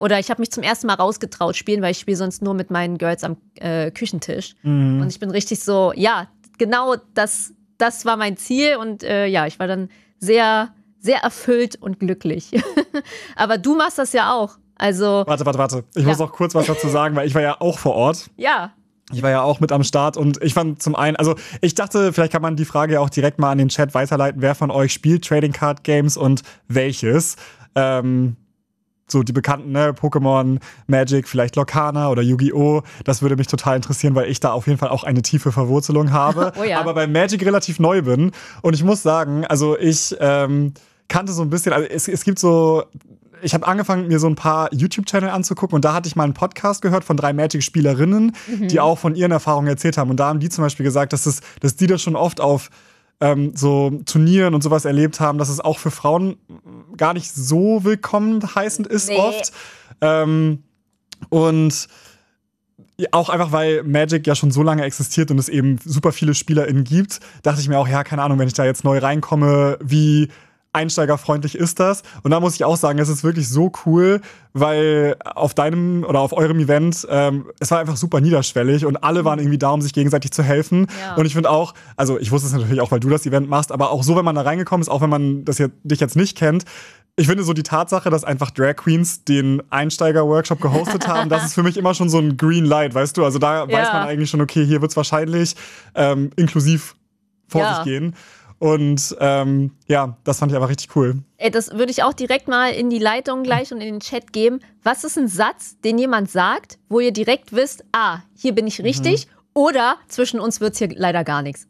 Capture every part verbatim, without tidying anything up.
Oder ich habe mich zum ersten Mal rausgetraut spielen, weil ich spiele sonst nur mit meinen Girls am äh, Küchentisch. Mhm. Und ich bin richtig so, ja, genau das, das war mein Ziel. Und äh, ja, ich war dann sehr, sehr erfüllt und glücklich. Aber du machst das ja auch. Also, warte, warte, warte. Ich ja. muss auch kurz was dazu sagen, weil ich war ja auch vor Ort. Ja. Ich war ja auch mit am Start und ich fand zum einen, also ich dachte, vielleicht kann man die Frage ja auch direkt mal an den Chat weiterleiten, wer von euch spielt Trading Card Games und welches. Ähm, so die bekannten, ne, Pokémon, Magic, vielleicht Lorcana oder Yu-Gi-Oh! Das würde mich total interessieren, weil ich da auf jeden Fall auch eine tiefe Verwurzelung habe. Oh ja. Aber bei Magic relativ neu bin. Und ich muss sagen, also ich ähm, kannte so ein bisschen, also es, es gibt so, ich habe angefangen, mir so ein paar YouTube-Channel anzugucken und da hatte ich mal einen Podcast gehört von drei Magic-Spielerinnen, mhm. die auch von ihren Erfahrungen erzählt haben. Und da haben die zum Beispiel gesagt, dass, das, dass die das schon oft auf ähm, so Turnieren und sowas erlebt haben, dass es auch für Frauen gar nicht so willkommen heißend ist nee. oft. Ähm, und auch einfach, weil Magic ja schon so lange existiert und es eben super viele SpielerInnen gibt, dachte ich mir auch, ja, keine Ahnung, wenn ich da jetzt neu reinkomme, wie einsteigerfreundlich ist das? Und da muss ich auch sagen, es ist wirklich so cool, weil auf deinem oder auf eurem Event, ähm, es war einfach super niederschwellig und alle waren irgendwie da, um sich gegenseitig zu helfen. Ja. Und ich finde auch, also ich wusste es natürlich auch, weil du das Event machst, aber auch so, wenn man da reingekommen ist, auch wenn man das jetzt, dich jetzt nicht kennt, ich finde so die Tatsache, dass einfach Drag Queens den Einsteiger-Workshop gehostet haben, das ist für mich immer schon so ein Green Light, weißt du? Also da ja. weiß man eigentlich schon, okay, hier wird es wahrscheinlich ähm, inklusiv vor ja. sich gehen. Und ähm, ja, das fand ich einfach richtig cool. Ey, das würde ich auch direkt mal in die Leitung gleich und in den Chat geben. Was ist ein Satz, den jemand sagt, wo ihr direkt wisst, ah, hier bin ich richtig, mhm. oder zwischen uns wird's hier leider gar nichts.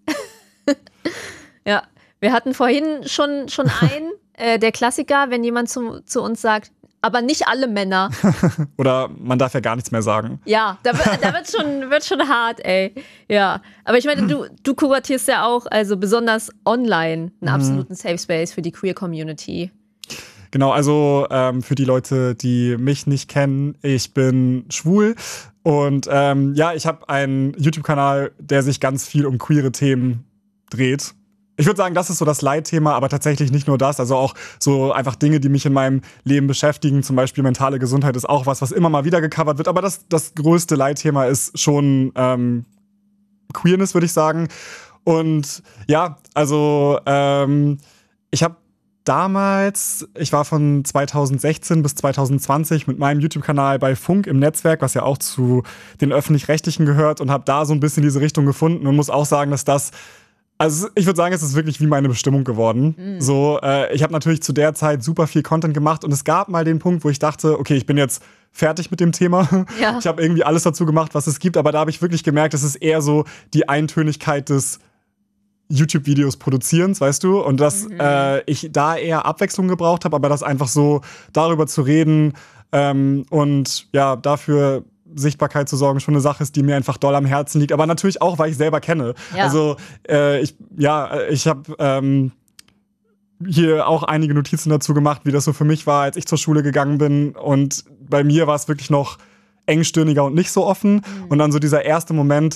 Ja, wir hatten vorhin schon, schon einen, äh, der Klassiker, wenn jemand zu, zu uns sagt, aber nicht alle Männer. Oder man darf ja gar nichts mehr sagen. Ja, da, da wird schon, wird schon hart, ey. Ja, aber ich meine, du, du kuratierst ja auch, also besonders online, einen absoluten Safe Space für die Queer Community. Genau, also ähm, für die Leute, die mich nicht kennen, ich bin schwul und ähm, ja, ich habe einen YouTube-Kanal, der sich ganz viel um queere Themen dreht. Ich würde sagen, das ist so das Leitthema, aber tatsächlich nicht nur das. Also auch so einfach Dinge, die mich in meinem Leben beschäftigen. Zum Beispiel mentale Gesundheit ist auch was, was immer mal wieder gecovert wird. Aber das, das größte Leitthema ist schon ähm, Queerness, würde ich sagen. Und ja, also ähm, ich habe damals, ich war von zweitausendsechzehn bis zweitausendzwanzig mit meinem YouTube-Kanal bei Funk im Netzwerk, was ja auch zu den Öffentlich-Rechtlichen gehört, und habe da so ein bisschen diese Richtung gefunden und muss auch sagen, dass das Also ich würde sagen, es ist wirklich wie meine Bestimmung geworden. Mhm. So, äh, ich habe natürlich zu der Zeit super viel Content gemacht und es gab mal den Punkt, wo ich dachte, okay, ich bin jetzt fertig mit dem Thema. Ja. Ich habe irgendwie alles dazu gemacht, was es gibt, aber da habe ich wirklich gemerkt, es ist eher so die Eintönigkeit des YouTube-Videos produzierens, weißt du? Und dass mhm. äh, ich da eher Abwechslung gebraucht habe, aber das einfach so darüber zu reden ähm, und ja, dafür Sichtbarkeit zu sorgen, schon eine Sache ist, die mir einfach doll am Herzen liegt. Aber natürlich auch, weil ich selber kenne. Ja. Also äh, ich, ja, ich habe ähm, hier auch einige Notizen dazu gemacht, wie das so für mich war, als ich zur Schule gegangen bin. Und bei mir war es wirklich noch engstirniger und nicht so offen. Mhm. Und dann so dieser erste Moment,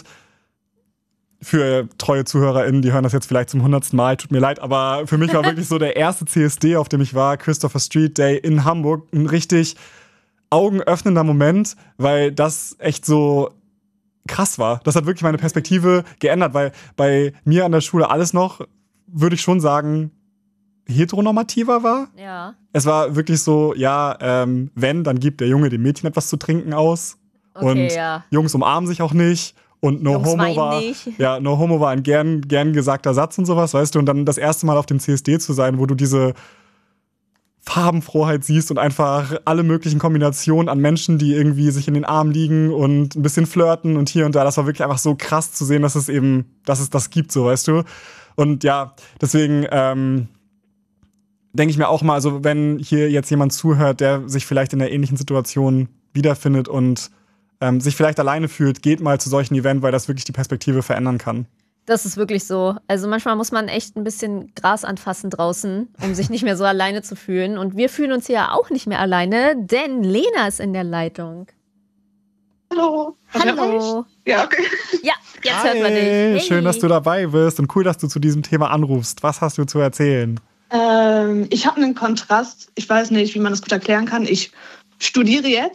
für treue ZuhörerInnen, die hören das jetzt vielleicht zum hundertsten Mal, tut mir leid, aber für mich war wirklich so der erste C S D, auf dem ich war, Christopher Street Day in Hamburg, ein richtig augenöffnender Moment, weil das echt so krass war. Das hat wirklich meine Perspektive geändert, weil bei mir an der Schule alles noch, würde ich schon sagen, heteronormativer war. Ja. Es war wirklich so, ja, ähm, wenn, dann gibt der Junge dem Mädchen etwas zu trinken aus. Okay, und ja. Jungs umarmen sich auch nicht. Und No Jungs Homo war, nicht. ja, No Homo war ein gern, gern gesagter Satz und sowas, weißt du. Und dann das erste Mal auf dem C S D zu sein, wo du diese Farbenfroheit siehst und einfach alle möglichen Kombinationen an Menschen, die irgendwie sich in den Armen liegen und ein bisschen flirten und hier und da. Das war wirklich einfach so krass zu sehen, dass es eben, dass es das gibt, so, weißt du. Und ja, deswegen ähm, denke ich mir auch mal, also wenn hier jetzt jemand zuhört, der sich vielleicht in einer ähnlichen Situation wiederfindet und ähm, sich vielleicht alleine fühlt, geht mal zu solchen Events, weil das wirklich die Perspektive verändern kann. Das ist wirklich so. Also manchmal muss man echt ein bisschen Gras anfassen draußen, um sich nicht mehr so alleine zu fühlen. Und wir fühlen uns hier auch nicht mehr alleine, denn Lena ist in der Leitung. Hallo. Hallo. Ja, okay. Ja, jetzt Hi, hört man dich. Hey. Schön, dass du dabei bist und cool, dass du zu diesem Thema anrufst. Was hast du zu erzählen? Ähm, ich habe einen Kontrast. Ich weiß nicht, wie man das gut erklären kann. Ich studiere jetzt